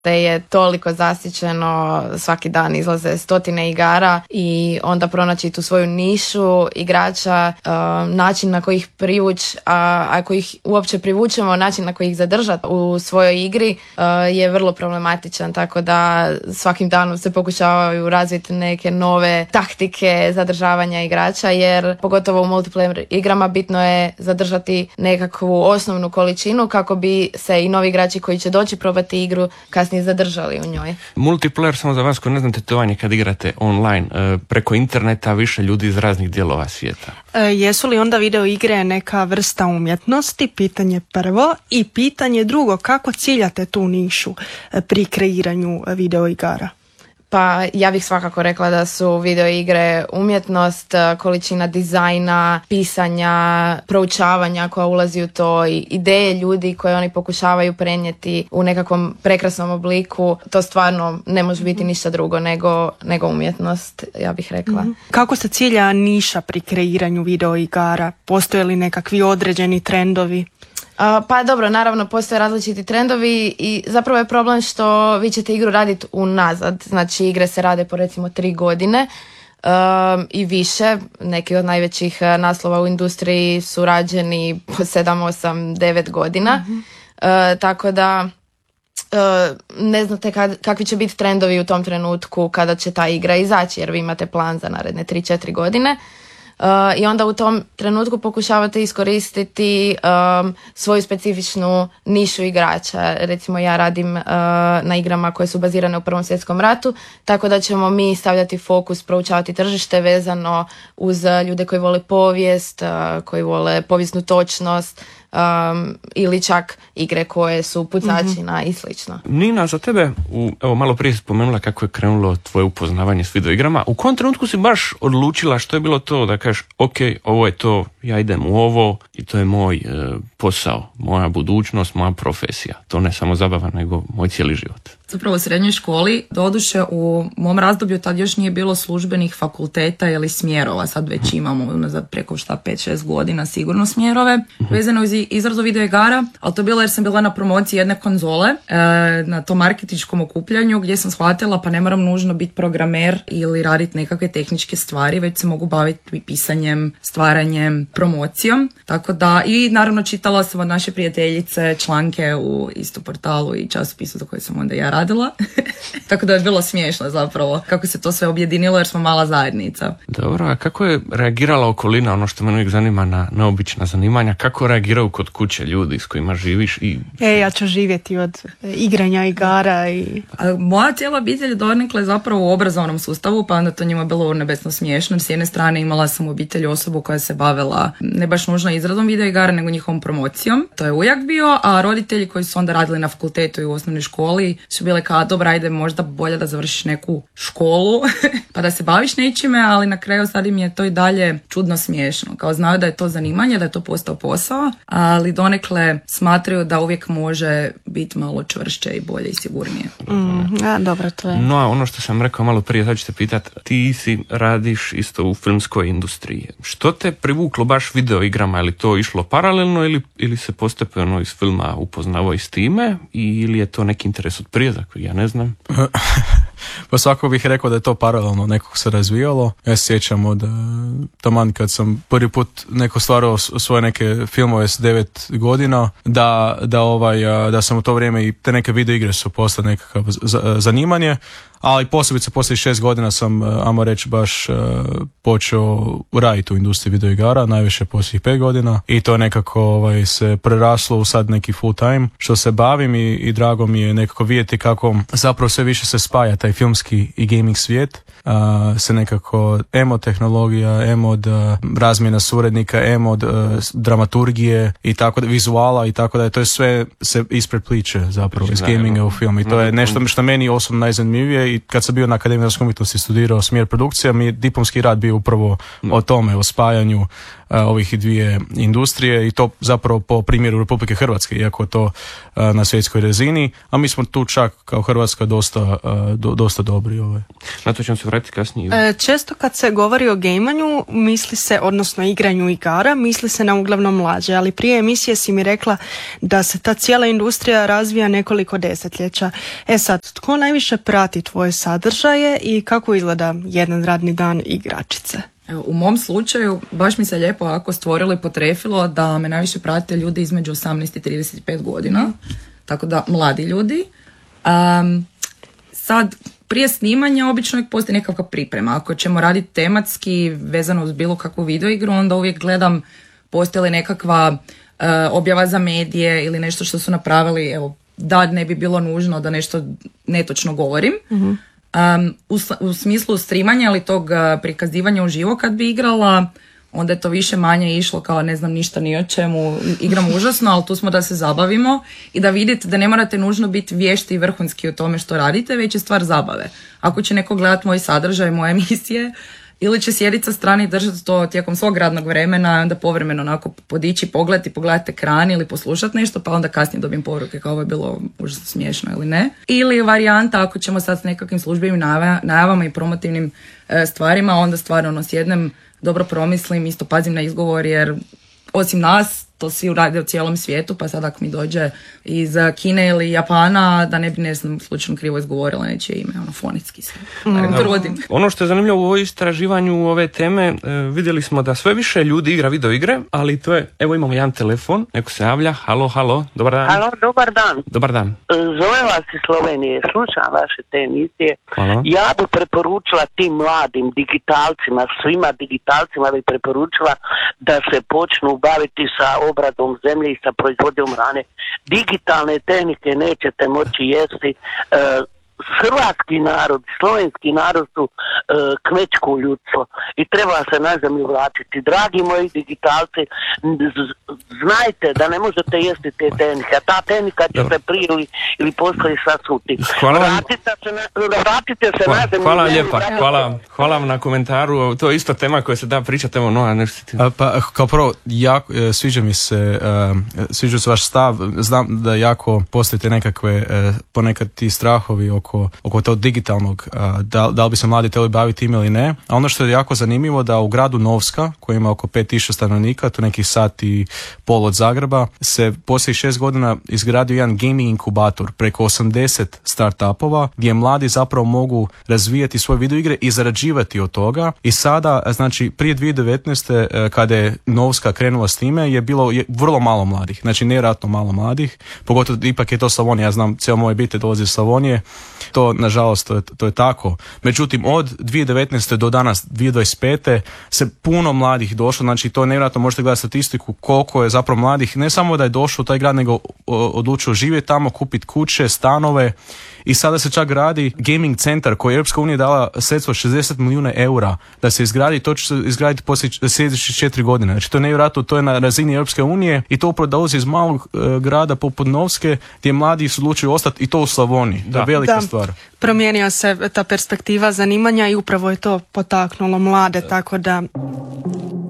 te je toliko zasićeno, svaki dan izlaze stotine igara i onda pronaći tu svoju nišu igrača, način na koji ih privući, a ako ih uopće privučemo, način na koji ih zadržati u svojoj igri je vrlo problematičan, tako da svakim danom se pokušavaju razviti neke nove taktike zadržavanja igrača, jer pogotovo u multiplayer igrama bitno je zadržati nekakvu osnovnu količinu kako bi se i novi igrači koji će doći probati igru kasnije zadržali u njoj. Multiplayer, samo za vas koji ne znate, to je kad igrate online preko interneta više ljudi iz raznih dijelova svijeta. Jesu li onda video igre neka vrsta umjetnosti? Pitanje prvo. I pitanje drugo, kako ciljate tu nišu pri kreiranju video igara? Pa ja bih svakako rekla da su video igre umjetnost, količina dizajna, pisanja, proučavanja koja ulazi u to i ideje ljudi koje oni pokušavaju prenijeti u nekakvom prekrasnom obliku. To stvarno ne može biti ništa drugo nego umjetnost, ja bih rekla. Kako se cilja niša pri kreiranju video igara? Postoje li nekakvi određeni trendovi? Pa dobro, naravno postoje različiti trendovi i zapravo je problem što vi ćete igru raditi unazad, znači igre se rade po recimo 3 godine i više, neki od najvećih naslova u industriji su rađeni po 7, 8, 9 godina, tako da ne znate kakvi će biti trendovi u tom trenutku kada će ta igra izaći, jer vi imate plan za naredne 3-4 godine. I onda u tom trenutku pokušavate iskoristiti svoju specifičnu nišu igrača. Recimo ja radim na igrama koje su bazirane u Prvom svjetskom ratu, tako da ćemo mi stavljati fokus, proučavati tržište vezano uz ljude koji vole povijest, koji vole povijesnu točnost, ili čak igre koje su pucačina i slično. Nina, za tebe, evo malo prije spomenula kako je krenulo tvoje upoznavanje s videoigrama. U kom trenutku si baš odlučila što je bilo to da kažeš ok, ovo je to, ja idem u ovo i to je moj posao, moja budućnost, moja profesija. To ne samo zabava, nego moj cijeli život. Zapravo u srednjoj školi, doduše u mom razdoblju tad još nije bilo službenih fakulteta ili smjerova, sad već imamo za preko 5-6 godina sigurno smjerove vezano uz izradu videoigara, ali to je bilo jer sam bila na promociji jedne konzole na tom marketinškom okupljanju gdje sam shvatila pa ne moram nužno biti programer ili raditi nekakve tehničke stvari, već se mogu baviti pisanjem, stvaranjem, promocijom, tako da i naravno čitala sam od naše prijateljice članke u isto portalu i časopisu za koji sam onda ja radila. Tako da je bilo smiješno zapravo kako se to sve objedinilo jer smo mala zajednica. Dobro, a kako je reagirala okolina, ono što me uvijek zanima na neobična zanimanja, kako reagiraju kod kuće ljudi s kojima živiš? Ja ću živjeti od igranja igara i... Moja cijela obitelj donekle zapravo u obrazovnom sustavu, pa onda to njima bilo nebesno smiješno. S jedne strane imala sam u obitelji osobu koja se bavila ne baš nužno izradom videoigara, nego njihovom promocijom. To je ujak bio, a roditelji koji su onda radili na fakultetu i u osnovnoj školi su bile kao, dobra, ajde, možda bolje da završiš neku školu pa da se baviš nečime, ali na kraju sad im je to i dalje čudno smiješno. Kao znaju da je to zanimanje, da je to postao posao, ali donekle smatraju da uvijek može biti malo čvršće i bolje i sigurnije. Dobro, to je. No, a ono što sam rekao malo prije, sad ću te pitat, ti radiš isto u filmskoj industriji. Što te privuklo baš video igrama? Je li to išlo paralelno ili se postepeno iz filma upoznavao i s time? Ili je to neki interes od prije, za koji ja ne znam? Pa svako bih rekao da je to paralelno nekog se razvijalo. Ja se sjećam od taman kad sam prvi put neko stvarao svoje neke filmove s 9 godina, da sam u to vrijeme i te neke video igre su postale nekakav zanimanje, ali posebice poslije 6 godina sam, ajmo reći, baš počeo raditi u industriji video igara, najviše poslije 5 godina i to nekako se preraslo u sad neki full time što se bavim i drago mi je nekako vidjeti kako zapravo sve više se spaja taj filmski i gaming svijet, se nekako od tehnologija, od razmjena suradnika, od dramaturgije i tako da, vizuala i tako da to je sve se ispred pliče zapravo iz gaminga u film i to je nešto što meni osobno najzanimljivije i kad sam bio na Akademiji za umjetnosti studirao smjer produkcija, mi je diplomski rad bio upravo o tome, o spajanju ovih dvije industrije i to zapravo po primjeru Republike Hrvatske, iako to na svjetskoj razini, a mi smo tu čak kao Hrvatska dosta dobri. Na to ćemo se vratiti kasnije. Često kad se govori o gejmanju, misli se, odnosno igranju igara, misli se na uglavnom mlađe, ali prije emisije si mi rekla da se ta cijela industrija razvija nekoliko desetljeća. Sad, tko najviše prati tvoje sadržaje i kako izgleda jedan radni dan igračice? Evo, u mom slučaju baš mi se lijepo ovako stvorilo i potrefilo da me najviše prate ljudi između 18 i 35 godina, tako da mladi ljudi. Sad, prije snimanja obično uvijek postoji nekakva priprema. Ako ćemo raditi tematski vezano uz bilo kakvu videoigru, onda uvijek gledam postoji li nekakva objava za medije ili nešto što su napravili, evo, da ne bi bilo nužno da nešto netočno govorim. U smislu streamanja ili tog prikazivanja uživo kad bi igrala, onda je to više manje išlo kao ne znam ništa ni o čemu, igram užasno, ali tu smo da se zabavimo i da vidite da ne morate nužno biti vješti i vrhunski u tome što radite, već je stvar zabave. Ako će neko gledati moj sadržaj, moje emisije, ili će sjediti sa strane i držati to tijekom svog radnog vremena i onda povremeno onako podići pogled i pogledati ekran ili poslušati nešto, pa onda kasnije dobijem poruke kao ovo je bilo užasno smiješno ili ne. Ili varijanta ako ćemo sad s nekakvim službenim najavama i promotivnim stvarima, onda stvarno sjednem, dobro promislim, isto pazim na izgovor jer osim nas to svi rade u cijelom svijetu, pa sad ako mi dođe iz Kine ili Japana, da ne bi, ne znam, slučajno krivo izgovorila nečije ime, fonetski se. Ono što je zanimljivo u ovoj istraživanju ove teme, vidjeli smo da sve više ljudi igra videoigre, ali to je, evo imamo jedan telefon, neko se javlja, halo, dobar dan. Halo, dobar dan. Dobar dan. Zove vas iz Slovenije, slušam vaše te emisije. Hvala. Ja bi preporučila tim mladim digitalcima, svima digitalcima bi preporučila da se počnu baviti sa obradom zemlje i sa proizvodnjom hrane. Digitalne tehnike nećete moći jesti. Hrvatski narod, slovenski narod su kmečko ljudstvo i treba se na zemlju vratiti. Dragi moji digitalci, znajte da ne možete jesti te tehnike, a ta tehnika će se prije ili poslije sasuti. Vratite se na zemlju. Hvala lijepa, hvala vam na komentaru. To je isto tema koja se da pričati. Evo, Noa, nešto ti... Pa, kao prvo, sviđa se vaš stav. Znam da jako postojite nekakve ponekad ti strahovi oko tog digitalnog, da li bi se mladi trebali baviti tim ili ne. A ono što je jako zanimljivo da u gradu Novska, koji ima oko 5000 stanovnika, to neki sat i pol od Zagreba, se poslije 6 godina izgradio jedan gaming inkubator preko 80 startupova gdje mladi zapravo mogu razvijati svoje videoigre i zarađivati od toga. I sada, znači prije 2019. kada je Novska krenula s time, je bilo vrlo malo mladih, znači nevjerojatno malo mladih, pogotovo ipak je to Slavonija, ja znam, cijelo moje obitelj dolazi iz Slavonije, to nažalost to je tako. Međutim, od 2019. do danas 2025. se puno mladih došlo, znači to nevjerojatno, možete gledati statistiku koliko je zapravo mladih, ne samo da je došlo u taj grad, nego odlučio živjeti tamo, kupiti kuće, stanove. I sada se čak radi gaming centar koji je Europska unija dala sredstvo 60 milijuna eura da se izgradi, to će se izgraditi poslije sljedećih 4 godine. Znači to je nevjerojatno, to je na razini Europske unije i to upravo dolazi iz malog grada poput Novske gdje mladi su odlučili ostati i to u Slavoniji. Da, velika stvar. Promijenila se ta perspektiva zanimanja i upravo je to potaknulo mlade, tako da